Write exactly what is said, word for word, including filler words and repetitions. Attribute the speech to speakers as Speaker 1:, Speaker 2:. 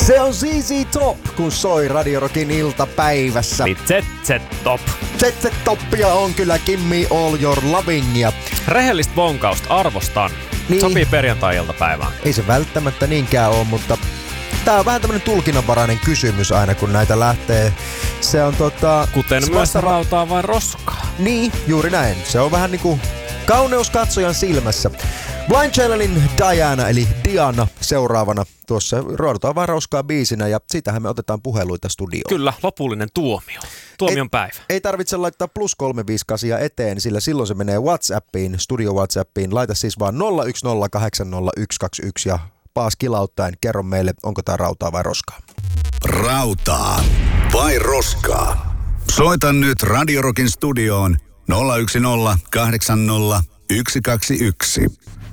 Speaker 1: Se on Z Z Top, kun soi Radio Rockin iltapäivässä.
Speaker 2: Eli Z Z Top.
Speaker 1: Z Z Topia on kyllä Kimmi All Your Lovingia.
Speaker 2: Rehellistä bonkausta arvostan.
Speaker 1: Niin.
Speaker 2: Sopii perjantai-iltapäivään.
Speaker 1: Ei se välttämättä niinkään ole, mutta tää on vähän tämmönen tulkinnanvarainen kysymys aina, kun näitä lähtee. Se on tota...
Speaker 2: Kuten
Speaker 1: se
Speaker 2: myös
Speaker 1: vastava...
Speaker 2: rautaa vai roskaa.
Speaker 1: Niin, juuri näin. Se on vähän niinku kauneus katsojan silmässä. Blind Channelin Diana, eli Diana, seuraavana tuossa Ruodutaan vaan roskaa biisinä, ja siitähän me otetaan puheluita studioon.
Speaker 2: Kyllä, lopullinen tuomio. Tuomion
Speaker 1: ei,
Speaker 2: päivä.
Speaker 1: Ei tarvitse laittaa plus kolme viisi kahdeksan eteen, sillä silloin se menee WhatsAppiin, studio WhatsAppiin. Laita siis vaan nolla yksi nolla kahdeksan nolla yksi kaksi yksi ja paas kilauttaen kerro meille, onko tää rautaa vai roskaa.
Speaker 3: Rautaa vai roskaa? Soita nyt Radio Rockin studioon nolla yksi nolla kahdeksan nolla yksi kaksi yksi.